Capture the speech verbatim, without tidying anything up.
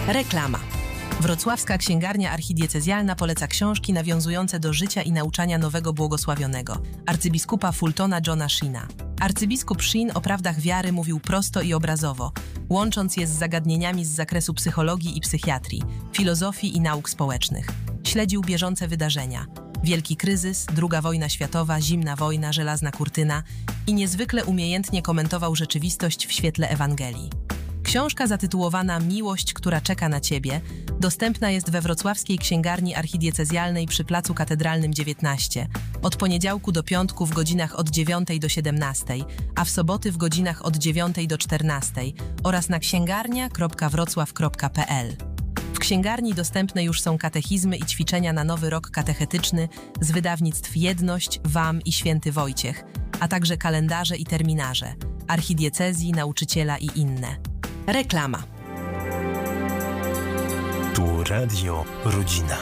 Reklama. Wrocławska Księgarnia Archidiecezjalna poleca książki nawiązujące do życia i nauczania nowego błogosławionego, arcybiskupa Fultona Johna Sheena. Arcybiskup Sheen o prawdach wiary mówił prosto i obrazowo, łącząc je z zagadnieniami z zakresu psychologii i psychiatrii, filozofii i nauk społecznych. Śledził bieżące wydarzenia. Wielki kryzys, druga wojna światowa, zimna wojna, żelazna kurtyna i niezwykle umiejętnie komentował rzeczywistość w świetle Ewangelii. Książka zatytułowana Miłość, która czeka na Ciebie dostępna jest we Wrocławskiej Księgarni Archidiecezjalnej przy Placu Katedralnym dziewiętnaście od poniedziałku do piątku w godzinach od dziewiątej do siedemnastej, a w soboty w godzinach od dziewiątej do czternastej oraz na księgarnia kropka wrocław kropka p l. W księgarni dostępne już są katechizmy i ćwiczenia na nowy rok katechetyczny z wydawnictw Jedność, W A M i Święty Wojciech, a także kalendarze i terminarze, archidiecezji, nauczyciela i inne. Reklama. Tu Radio Rodzina.